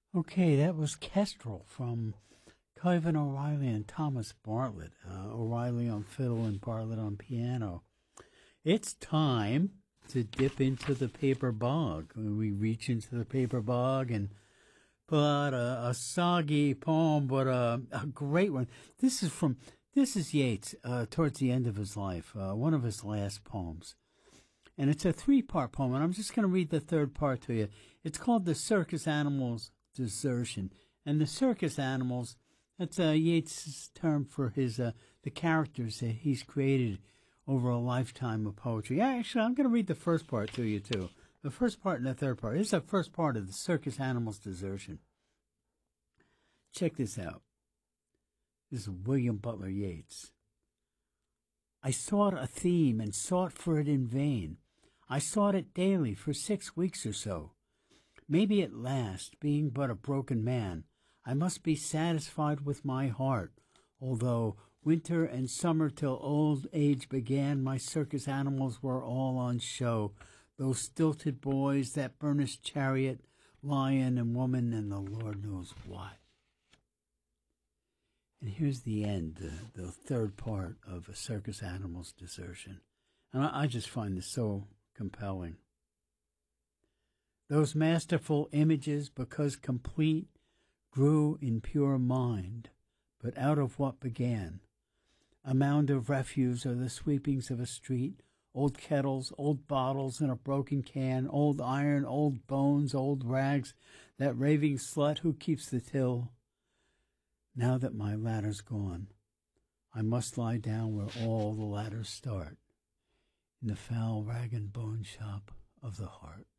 Okay, that was Kestrel from Kevin O'Reilly and Thomas Bartlett. O'Reilly on fiddle and Bartlett on piano. It's time to dip into the paper bog. We reach into the paper bog and pull out a soggy poem, but a great one. This is Yeats towards the end of his life, one of his last poems. And it's a three-part poem, and I'm just going to read the third part to you. It's called The Circus Animals' Desertion. And the circus animals, that's Yeats' term for his the characters that he's created over a lifetime of poetry. Yeah, actually, I'm going to read the first part to you, too. The first part and the third part. Here's the first part of The Circus Animals' Desertion. Check this out. This is William Butler Yeats. I sought a theme and sought for it in vain. I sought it daily for 6 weeks or so. Maybe at last, being but a broken man, I must be satisfied with my heart, although winter and summer till old age began, my circus animals were all on show, those stilted boys, that burnished chariot, lion and woman, and the Lord knows what. And here's the end, the third part of A Circus Animal's Desertion. And I just find this so compelling. Those masterful images, because complete, grew in pure mind, but out of what began. A mound of refuse or the sweepings of a street, old kettles, old bottles and a broken can, old iron, old bones, old rags, that raving slut who keeps the till. Now that my ladder's gone, I must lie down where all the ladders start, in the foul rag and bone shop of the heart.